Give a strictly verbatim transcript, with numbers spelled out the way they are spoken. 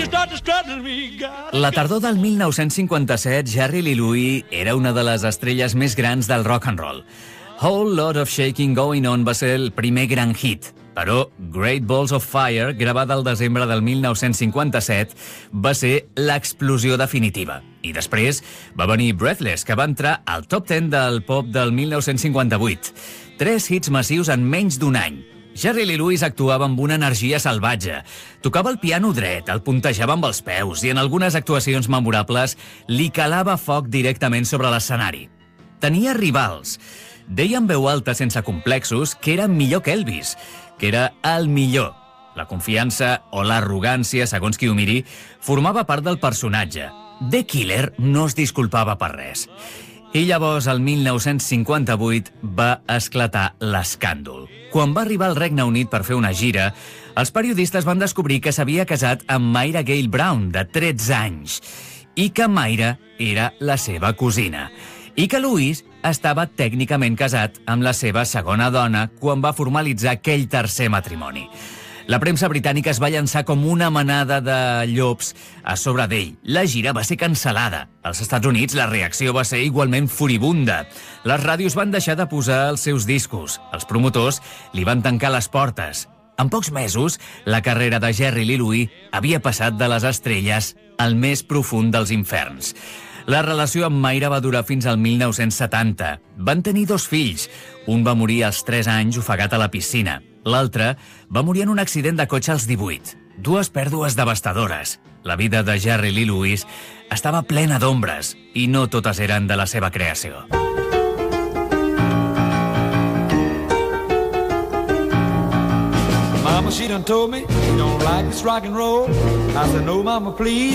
La tardor del mil nou-cents cinquanta-set, Jerry Lee Lewis era una de les estrelles més grans del rock and roll. Whole Lot of Shaking Going On va ser el primer gran hit, però Great Balls of Fire, gravada al desembre del mil nou-cents cinquanta-set, va ser l'explosió definitiva. I després va venir Breathless, que va entrar al top deu del pop del mil nou-cents cinquanta-vuit. Tres hits massius en menys d'un any. Jerry Lee Lewis actuava amb una energia salvatge. Tocava el piano dret, el puntejava amb els peus i en algunes actuacions memorables li calava foc directament sobre l'escenari. Tenia rivals. Deia en veu alta sense complexos que era millor que Elvis, que era el millor. La confiança o l'arrogància, segons qui ho miri, formava part del personatge. The Killer no es disculpava per res. I llavors, el mil nou-cents cinquanta-vuit, va esclatar l'escàndol. Quan va arribar al Regne Unit per fer una gira, els periodistes van descobrir que s'havia casat amb Myra Gale Brown, de tretze anys, i que Myra era la seva cosina, i que Lewis estava tècnicament casat amb la seva segona dona quan va formalitzar aquell tercer matrimoni. La premsa britànica es va llançar com una manada de llops a sobre d'ell. La gira va ser cancel·lada. Als Estats Units la reacció va ser igualment furibunda. Les ràdios van deixar de posar els seus discos. Els promotors li van tancar les portes. En pocs mesos, la carrera de Jerry Lee Lewis havia passat de les estrelles al més profund dels inferns. La relació amb Myra va durar fins al mil nou-cents setanta. Van tenir dos fills. Un va morir als tres anys ofegat a la piscina. L'altre va morir en un accident de cotxe als divuit. Dues pèrdues devastadores. La vida de Jerry Lee Lewis estava plena d'ombres i no totes eren de la seva creació. Mama, she done told me she don't like this rock and roll. I said, no, mama, please.